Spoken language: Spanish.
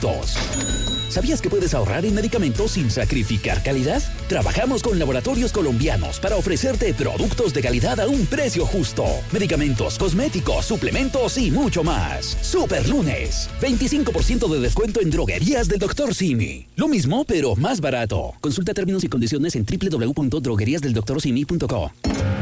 ¿Sabías que puedes ahorrar en medicamentos sin sacrificar calidad? Trabajamos con laboratorios colombianos para ofrecerte productos de calidad a un precio justo. Medicamentos, cosméticos, suplementos y mucho más. Super Lunes. 25% de descuento en droguerías del Dr. Simi. Lo mismo, pero más barato. Consulta términos y condiciones en www.drogueriasdeldoctorsimi.co.